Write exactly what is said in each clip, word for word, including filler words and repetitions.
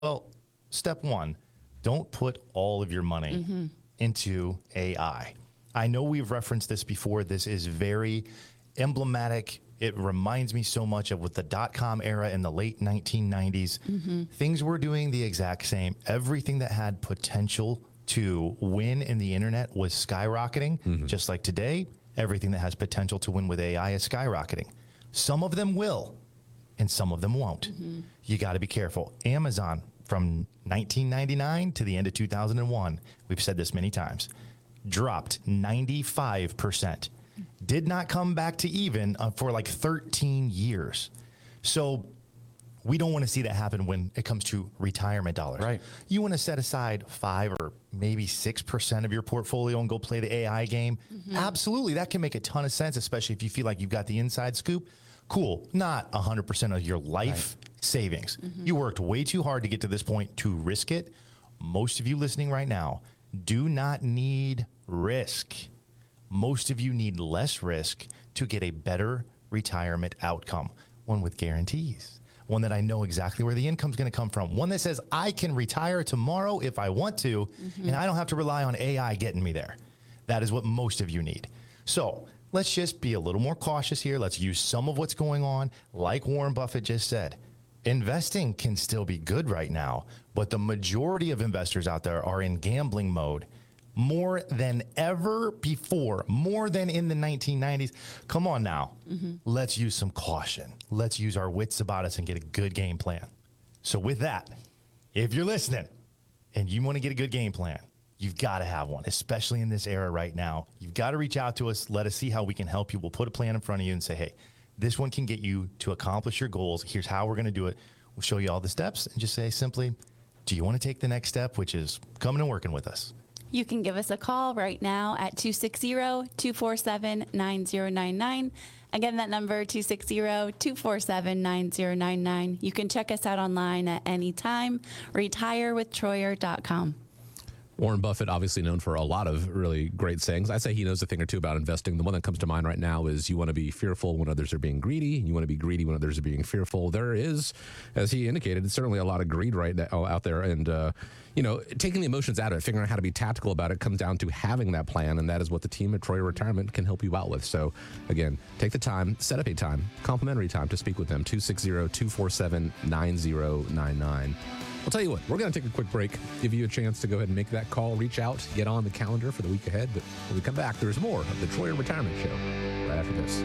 Well, step one, don't put all of your money mm-hmm. into A I. I know we've referenced this before. This is very emblematic. It reminds me so much of with the dot-com era in the late nineteen nineties. Mm-hmm. Things were doing the exact same. Everything that had potential to win in the internet was skyrocketing. Mm-hmm. Just like today, everything that has potential to win with A I is skyrocketing. Some of them will, and some of them won't. Mm-hmm. You got to be careful. Amazon, from nineteen ninety-nine to the end of two thousand one, we've said this many times, dropped ninety-five percent. Did not come back to even uh, for like thirteen years. So we don't want to see that happen when it comes to retirement dollars. Right. You want to set aside five or maybe six percent of your portfolio and go play the A I game. Mm-hmm. Absolutely. That can make a ton of sense, especially if you feel like you've got the inside scoop. Cool. Not one hundred percent of your life right. savings. Mm-hmm. You worked way too hard to get to this point to risk it. Most of you listening right now do not need risk. Most of you need less risk to get a better retirement outcome, one with guarantees, one that I know exactly where the income's going to come from, one that says I can retire tomorrow if I want to, mm-hmm. and I don't have to rely on A I getting me there. That is what most of you need. So let's just be a little more cautious here. Let's use some of what's going on. Like Warren Buffett just said, investing can still be good right now, but the majority of investors out there are in gambling mode. More than ever before, more than in the nineteen nineties. Come on now. Mm-hmm. Let's use some caution. Let's use our wits about us and get a good game plan. So with that, if you're listening and you want to get a good game plan, you've got to have one, especially in this era right now. You've got to reach out to us. Let us see how we can help you. We'll put a plan in front of you and say, hey, this one can get you to accomplish your goals. Here's how we're going to do it. We'll show you all the steps and just say simply, do you want to take the next step, which is coming and working with us? You can give us a call right now at two six zero, two four seven, nine zero nine nine. Again, that number, two six zero, two four seven, nine zero nine nine. You can check us out online at any time, retire with troyer dot com. Warren Buffett, obviously known for a lot of really great sayings. I'd say he knows a thing or two about investing. The one that comes to mind right now is you want to be fearful when others are being greedy, and you want to be greedy when others are being fearful. There is, as he indicated, certainly a lot of greed right now out there. And, uh, you know, taking the emotions out of it, figuring out how to be tactical about it comes down to having that plan, and that is what the team at Troyer Retirement can help you out with. So, again, take the time, set up a time, complimentary time to speak with them, two six zero, two four seven, nine zero nine nine. I'll tell you what, we're going to take a quick break, give you a chance to go ahead and make that call, reach out, get on the calendar for the week ahead. But when we come back, there's more of the Troyer Retirement Show right after this.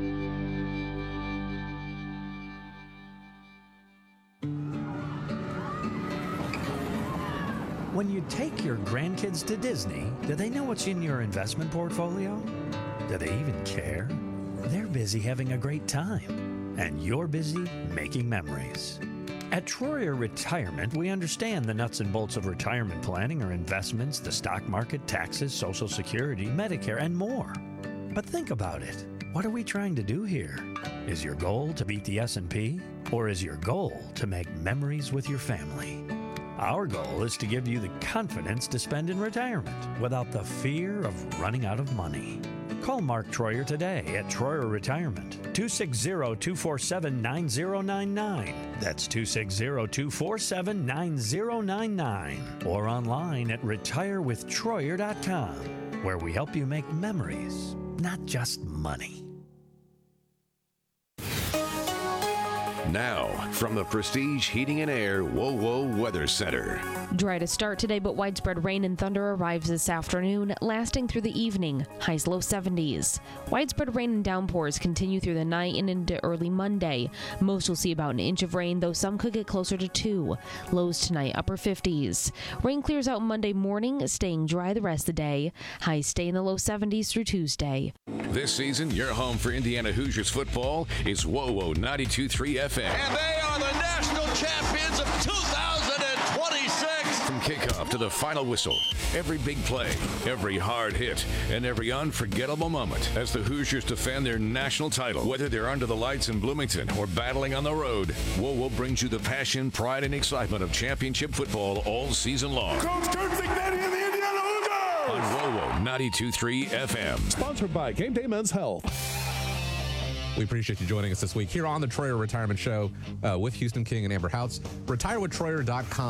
When you take your grandkids to Disney, do they know what's in your investment portfolio? Do they even care? They're busy having a great time, and you're busy making memories. At Troyer Retirement, we understand the nuts and bolts of retirement planning or investments, the stock market, taxes, Social Security, Medicare, and more. But think about it. What are we trying to do here? Is your goal to beat the S and P? Or is your goal to make memories with your family? Our goal is to give you the confidence to spend in retirement without the fear of running out of money. Call Mark Troyer today at Troyer Retirement, two six zero, two four seven, nine zero nine nine. That's two six zero, two four seven, nine zero nine nine. Or online at retire with troyer dot com, where we help you make memories, not just money. Now, from the Prestige Heating and Air WoWo Weather Center. Dry to start today, but widespread rain and thunder arrives this afternoon, lasting through the evening. Highs low seventies. Widespread rain and downpours continue through the night and into early Monday. Most will see about an inch of rain, though some could get closer to two. Lows tonight, upper fifties. Rain clears out Monday morning, staying dry the rest of the day. Highs stay in the low seventies through Tuesday. This season, your home for Indiana Hoosiers football is WoWo ninety-two point three F M. And they are the national champions of two thousand twenty-six. From kickoff to the final whistle, every big play, every hard hit, and every unforgettable moment as the Hoosiers defend their national title. Whether they're under the lights in Bloomington or battling on the road, WoWo brings you the passion, pride, and excitement of championship football all season long. Coach Kurt Cignetti and the Indiana Hoosiers! On WoWo ninety-two point three F M. Sponsored by Game Day Men's Health. We appreciate you joining us this week here on the Troyer Retirement Show uh, with Houston King and Amber Houts. retire with troyer dot com.